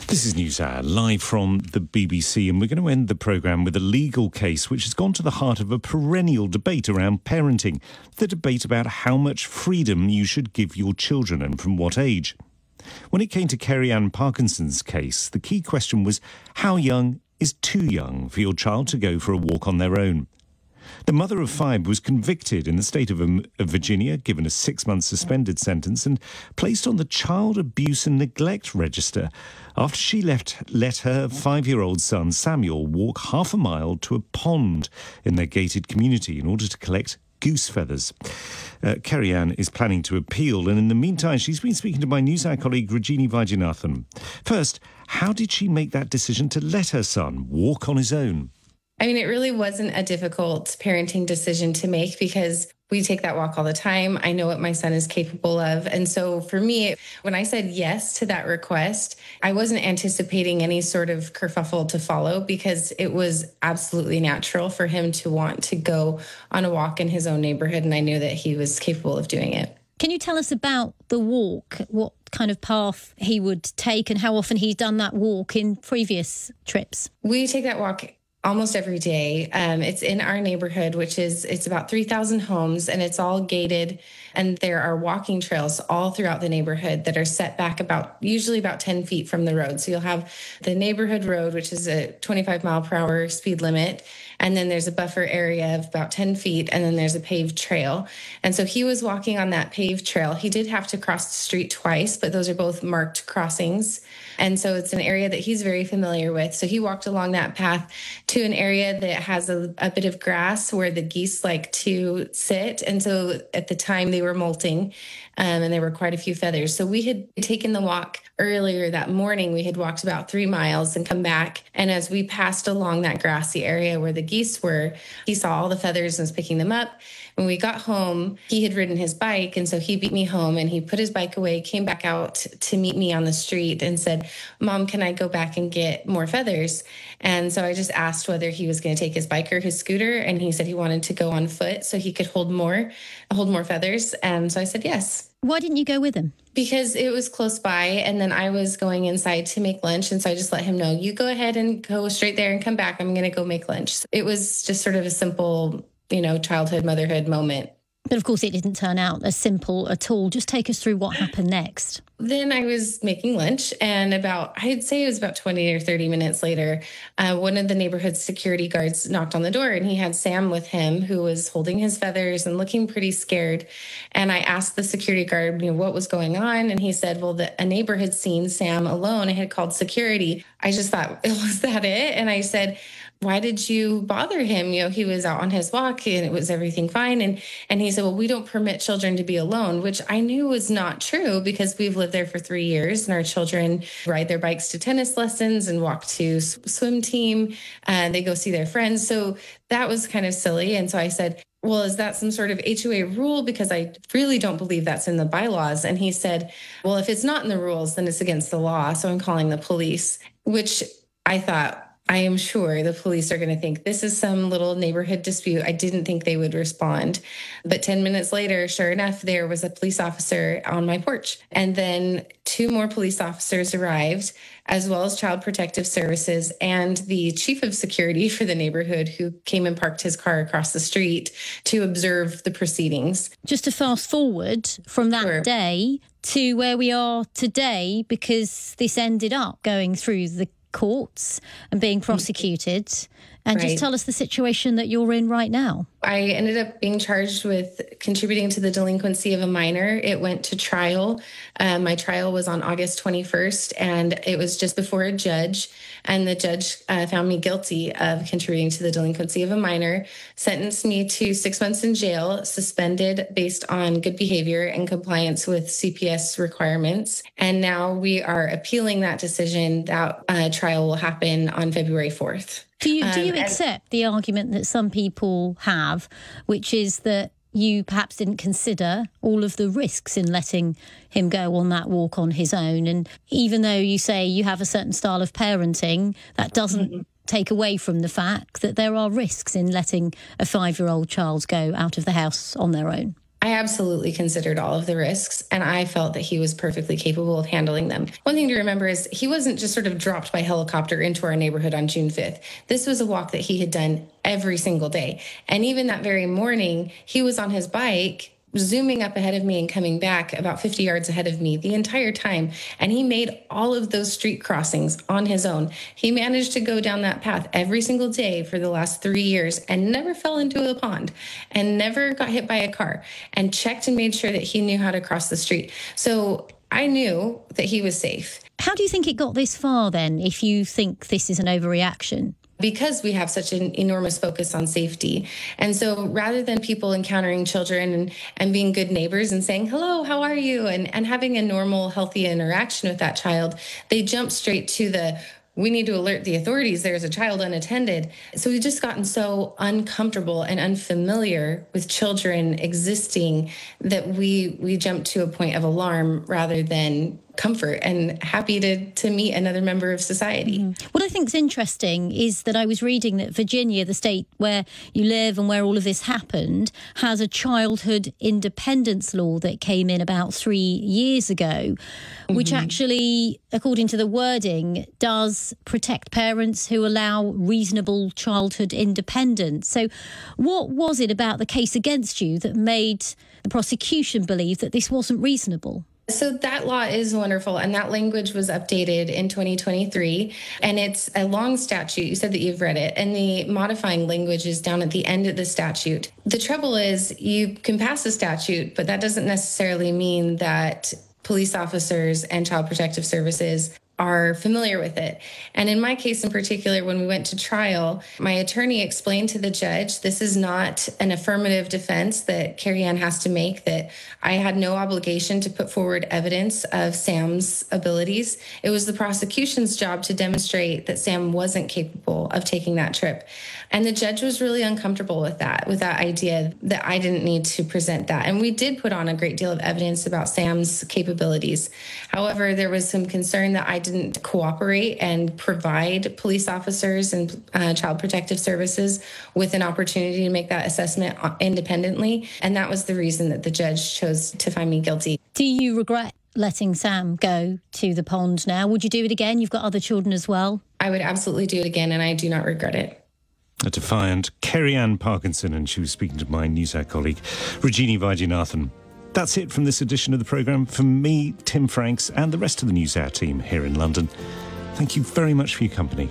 This is NewsHour, live from the BBC, and we're going to end the programme with a legal case which has gone to the heart of a perennial debate around parenting, the debate about how much freedom you should give your children and from what age. When it came to Kerry-Ann Parkinson's case, the key question was how young is too young for your child to go for a walk on their own? The mother of 5 was convicted in the state of Virginia, given a 6-month suspended sentence and placed on the Child Abuse and Neglect Register after she let her 5-year-old son Samuel walk half a mile to a pond in their gated community in order to collect goose feathers. Kerry-Ann is planning to appeal, and in the meantime she's been speaking to my NewsHour colleague Rajini Vaidyanathan. First, how did she make that decision to let her son walk on his own? I mean, it really wasn't a difficult parenting decision to make because we take that walk all the time. I know what my son is capable of. And so for me, when I said yes to that request, I wasn't anticipating any sort of kerfuffle to follow because it was absolutely natural for him to want to go on a walk in his own neighborhood. And I knew that he was capable of doing it. Can you tell us about the walk, what kind of path he would take and how often he's done that walk in previous trips? We take that walk almost every day. It's in our neighborhood, it's about 3,000 homes, and it's all gated. And there are walking trails all throughout the neighborhood that are set back usually about 10 feet from the road. So you'll have the neighborhood road, which is a 25 mile per hour speed limit. And then there's a buffer area of about 10 feet, and then there's a paved trail. And so he was walking on that paved trail. He did have to cross the street twice, but those are both marked crossings. And so it's an area that he's very familiar with. So he walked along that path to an area that has a bit of grass where the geese like to sit. And so at the time they were molting, and there were quite a few feathers. So we had taken the walk earlier that morning. We had walked about 3 miles and come back. And as we passed along that grassy area where the geese were, he saw all the feathers and was picking them up. When we got home, he had ridden his bike, and so he beat me home, and he put his bike away, came back out to meet me on the street and said, "Mom, can I go back and get more feathers?" And so I just asked whether he was going to take his bike or his scooter, and he said he wanted to go on foot so he could hold more feathers. And so I said yes. Why didn't you go with him? Because it was close by, and then I was going inside to make lunch. And so I just let him know, you go ahead and go straight there and come back. I'm going to go make lunch. It was just sort of a simple, childhood, motherhood moment. But of course, it didn't turn out as simple at all. Just take us through what happened next. Then I was making lunch, and I'd say it was about 20 or 30 minutes later, one of the neighborhood security guards knocked on the door, and he had Sam with him, who was holding his feathers and looking pretty scared. And I asked the security guard, what was going on? And he said, well, a neighbor had seen Sam alone and had called security. I just thought, was that it? And I said, why did you bother him? He was out on his walk and it was everything fine. And he said, well, we don't permit children to be alone, which I knew was not true because we've lived there for 3 years and our children ride their bikes to tennis lessons and walk to swim team. They go see their friends. So that was kind of silly. And so I said, well, is that some sort of HOA rule? Because I really don't believe that's in the bylaws. And he said, well, if it's not in the rules, then it's against the law. So I'm calling the police, which I thought, I am sure the police are going to think this is some little neighborhood dispute. I didn't think they would respond. But 10 minutes later, sure enough, there was a police officer on my porch. And then 2 more police officers arrived, as well as Child Protective Services and the chief of security for the neighborhood, who came and parked his car across the street to observe the proceedings. Just to fast forward from that day to where we are today, because this ended up going through the courts and being prosecuted. And just tell us the situation that you're in right now. I ended up being charged with contributing to the delinquency of a minor. It went to trial. My trial was on August 21st, and it was just before a judge. And the judge found me guilty of contributing to the delinquency of a minor, sentenced me to 6 months in jail, suspended based on good behavior and compliance with CPS requirements. And now we are appealing that decision. That trial will happen on February 4th. Do you accept the argument that some people have, which is that you perhaps didn't consider all of the risks in letting him go on that walk on his own? And even though you say you have a certain style of parenting, that doesn't take away from the fact that there are risks in letting a 5-year-old child go out of the house on their own. I absolutely considered all of the risks, and I felt that he was perfectly capable of handling them. One thing to remember is he wasn't just sort of dropped by helicopter into our neighborhood on June 5th. This was a walk that he had done every single day. And even that very morning, he was on his bike, zooming up ahead of me and coming back about 50 yards ahead of me the entire time. And he made all of those street crossings on his own. He managed to go down that path every single day for the last 3 years and never fell into a pond and never got hit by a car, and checked and made sure that he knew how to cross the street. So I knew that he was safe. How do you think it got this far then, if you think this is an overreaction? Because we have such an enormous focus on safety. And so rather than people encountering children and being good neighbors and saying, hello, how are you? And having a normal, healthy interaction with that child, they jump straight to we need to alert the authorities, there's a child unattended. So we've just gotten so uncomfortable and unfamiliar with children existing that we jump to a point of alarm rather than comfort and happy to meet another member of society. What I think is interesting is that I was reading that Virginia, the state where you live and where all of this happened, has a childhood independence law that came in about 3 years ago, which actually, according to the wording, does protect parents who allow reasonable childhood independence. So what was it about the case against you that made the prosecution believe that this wasn't reasonable? So that law is wonderful, and that language was updated in 2023, and it's a long statute. You said that you've read it, and the modifying language is down at the end of the statute. The trouble is you can pass a statute, but that doesn't necessarily mean that police officers and Child Protective Services are familiar with it. And in my case in particular, when we went to trial, my attorney explained to the judge, this is not an affirmative defense that Carrie Ann has to make, that I had no obligation to put forward evidence of Sam's abilities. It was the prosecution's job to demonstrate that Sam wasn't capable of taking that trip. And the judge was really uncomfortable with that idea that I didn't need to present that. And we did put on a great deal of evidence about Sam's capabilities. However, there was some concern that I didn't cooperate and provide police officers and Child Protective Services with an opportunity to make that assessment independently. And that was the reason that the judge chose to find me guilty. Do you regret letting Sam go to the pond now? Would you do it again? You've got other children as well. I would absolutely do it again, and I do not regret it. A defiant Carrie Ann Parkinson, and she was speaking to my NewsHour colleague, Rajini Vaidyanathan. That's it from this edition of the programme. From me, Tim Franks, and the rest of the NewsHour team here in London, thank you very much for your company.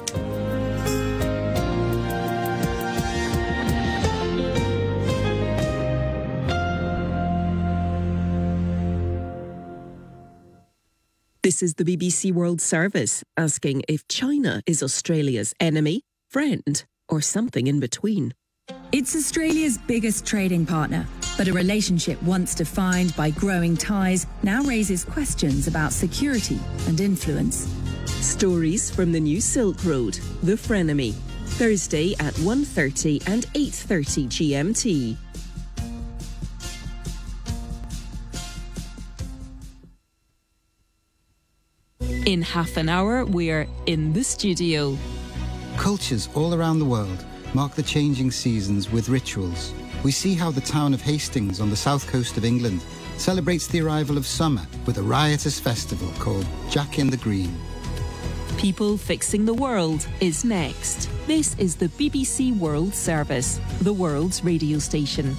This is the BBC World Service, asking if China is Australia's enemy, friend, or something in between. It's Australia's biggest trading partner, but a relationship once defined by growing ties now raises questions about security and influence. Stories from the new Silk Road, The Frenemy, Thursday at 1:30 and 8:30 GMT. In half an hour, we're in the studio. Cultures all around the world mark the changing seasons with rituals. We see how the town of Hastings on the south coast of England celebrates the arrival of summer with a riotous festival called Jack in the Green. People Fixing the World is next. This is the BBC World Service, the world's radio station.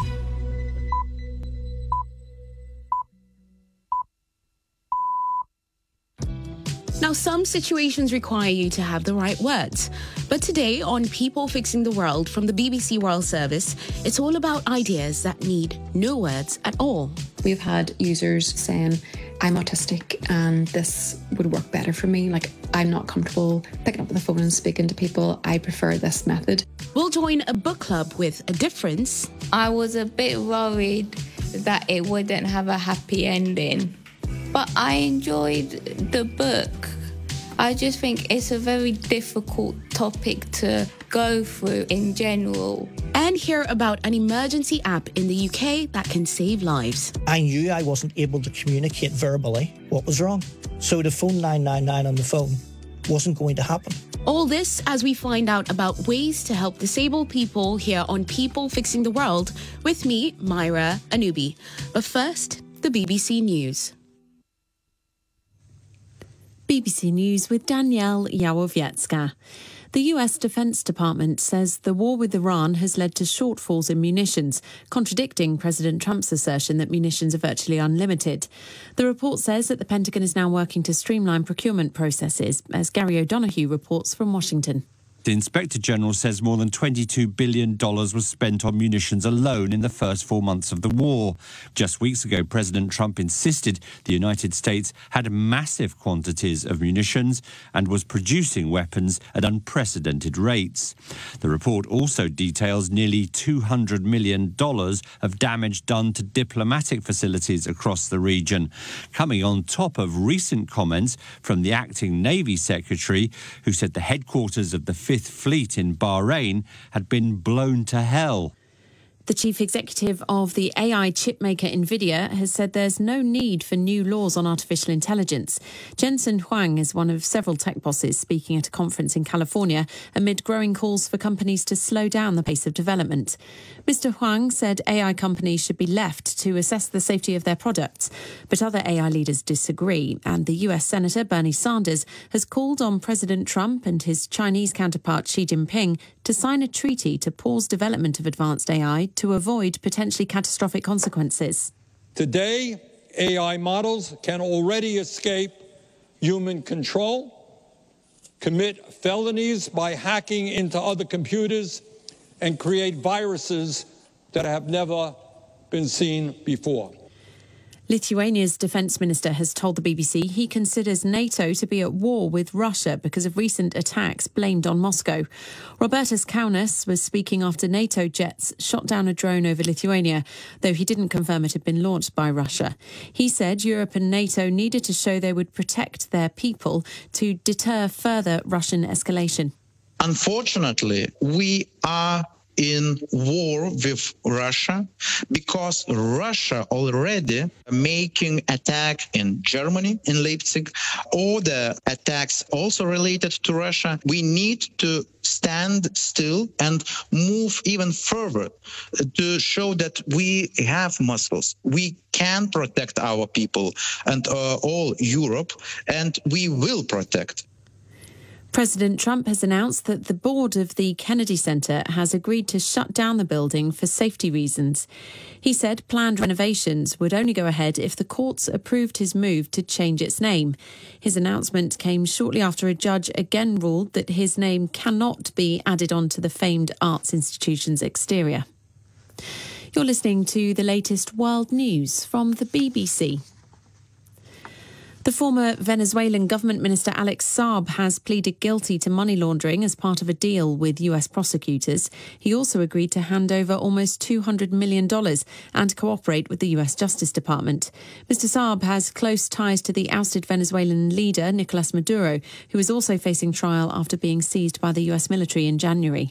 Now, some situations require you to have the right words. But today on People Fixing the World from the BBC World Service, it's all about ideas that need no words at all. We've had users saying, I'm autistic and this would work better for me. Like, I'm not comfortable picking up the phone and speaking to people. I prefer this method. We'll join a book club with a difference. I was a bit worried that it wouldn't have a happy ending, but I enjoyed the book. I just think it's a very difficult topic to go through in general. And hear about an emergency app in the UK that can save lives. I knew I wasn't able to communicate verbally what was wrong. So to phone 999 on the phone wasn't going to happen. All this as we find out about ways to help disabled people here on People Fixing the World with me, Myra Anubi. But first, the BBC News. BBC News with Danielle Yawowiecka. The US Defense Department says the war with Iran has led to shortfalls in munitions, contradicting President Trump's assertion that munitions are virtually unlimited. The report says that the Pentagon is now working to streamline procurement processes, as Gary O'Donoghue reports from Washington. The Inspector General says more than $22 billion was spent on munitions alone in the first 4 months of the war. Just weeks ago, President Trump insisted the United States had massive quantities of munitions and was producing weapons at unprecedented rates. The report also details nearly $200 million of damage done to diplomatic facilities across the region, coming on top of recent comments from the acting Navy Secretary, who said the headquarters of the Fifth Fleet in Bahrain had been blown to hell. The chief executive of the AI chipmaker NVIDIA has said there's no need for new laws on artificial intelligence. Jensen Huang is one of several tech bosses speaking at a conference in California amid growing calls for companies to slow down the pace of development. Mr. Huang said AI companies should be left to assess the safety of their products, but other AI leaders disagree, and the US Senator Bernie Sanders has called on President Trump and his Chinese counterpart Xi Jinping to sign a treaty to pause development of advanced AI to avoid potentially catastrophic consequences. Today, AI models can already escape human control, commit felonies by hacking into other computers, and create viruses that have never been seen before. Lithuania's defence minister has told the BBC he considers NATO to be at war with Russia because of recent attacks blamed on Moscow. Robertas Kaunas was speaking after NATO jets shot down a drone over Lithuania, though he didn't confirm it had been launched by Russia. He said Europe and NATO needed to show they would protect their people to deter further Russian escalation. Unfortunately, we are in war with Russia because Russia already making attack in Germany, in Leipzig, or the attacks also related to Russia. We need to stand still and move even further to show that we have muscles. We can protect our people and all Europe, and we will protect. President Trump has announced that the board of the Kennedy Center has agreed to shut down the building for safety reasons. He said planned renovations would only go ahead if the courts approved his move to change its name. His announcement came shortly after a judge again ruled that his name cannot be added onto the famed arts institution's exterior. You're listening to the latest world news from the BBC. The former Venezuelan government minister Alex Saab has pleaded guilty to money laundering as part of a deal with US prosecutors. He also agreed to hand over almost $200 million and cooperate with the US Justice Department. Mr. Saab has close ties to the ousted Venezuelan leader Nicolas Maduro, who is also facing trial after being seized by the US military in January.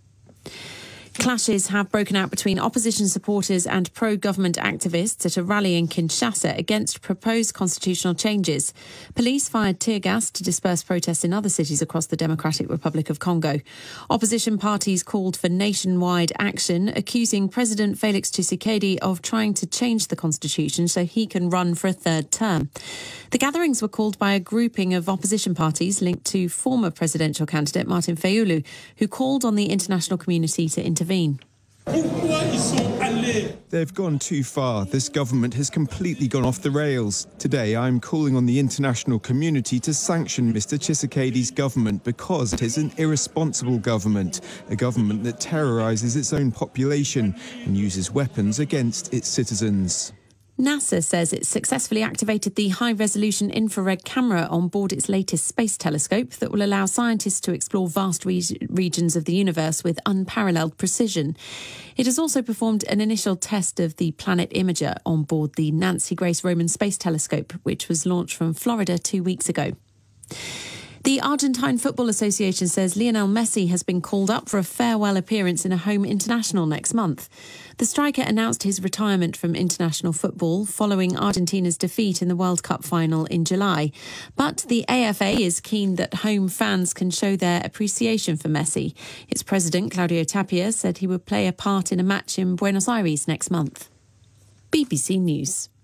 Clashes have broken out between opposition supporters and pro-government activists at a rally in Kinshasa against proposed constitutional changes. Police fired tear gas to disperse protests in other cities across the Democratic Republic of Congo. Opposition parties called for nationwide action, accusing President Felix Tshisekedi of trying to change the constitution so he can run for a third term. The gatherings were called by a grouping of opposition parties linked to former presidential candidate Martin Fayulu, who called on the international community to intervene. They've gone too far. This government has completely gone off the rails. Today, I'm calling on the international community to sanction Mr. Tshisekedi's government because it is an irresponsible government, a government that terrorizes its own population and uses weapons against its citizens. NASA says it successfully activated the high-resolution infrared camera on board its latest space telescope that will allow scientists to explore vast regions of the universe with unparalleled precision. It has also performed an initial test of the Planet Imager on board the Nancy Grace Roman Space Telescope, which was launched from Florida 2 weeks ago. The Argentine Football Association says Lionel Messi has been called up for a farewell appearance in a home international next month. The striker announced his retirement from international football following Argentina's defeat in the World Cup final in July. But the AFA is keen that home fans can show their appreciation for Messi. Its president, Claudio Tapia, said he would play a part in a match in Buenos Aires next month. BBC News.